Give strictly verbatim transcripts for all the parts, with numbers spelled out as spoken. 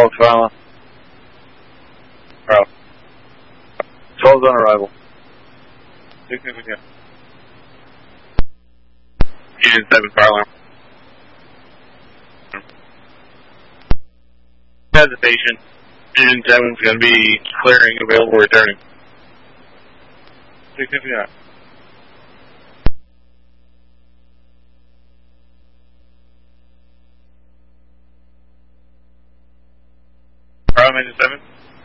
twelve Fowler. Bravo. twelve's on arrival. six six again. Unit seven, Fowler. Hesitation. Unit seven's going to be clearing, available, returning. six fifty-nine. Bravo, Unit seven.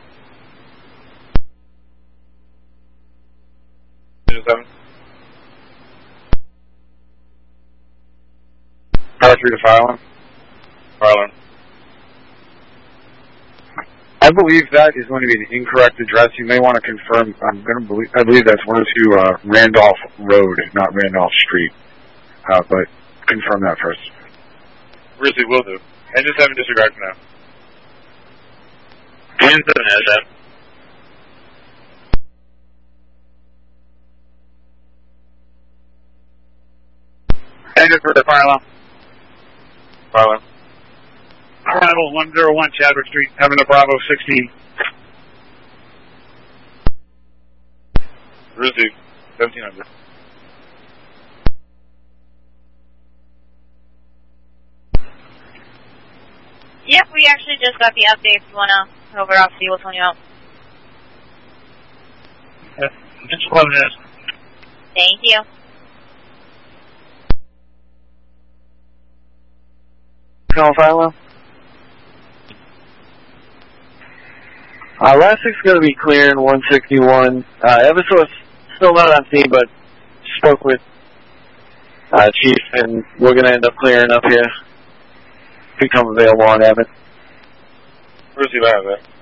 Unit seven. Power three to Fowler. Fowler. I believe that is going to be the incorrect address. You may want to confirm. I'm going to believe. I believe that's one oh two uh, Randolph Road, not Randolph Street. Uh, but confirm that first. Grizzly will do. Engine seven disregard for now. Engine seven has that. Engine for the fire alarm. Fire alarm. Arrival one oh one Chadwick Street, having a Bravo sixteen. Received. seventeen hundred. Yep, we actually just got the update. If you want to over off, see what's on you out. Yeah, just eleven minutes. Thank you. Call Fowler. Uh, last six is going to be clearing one sixty-one. Uh, Eversource still not on scene, but spoke with uh, Chief, and we're going to end up clearing up here. Become available on Abbott. Receive, I have that.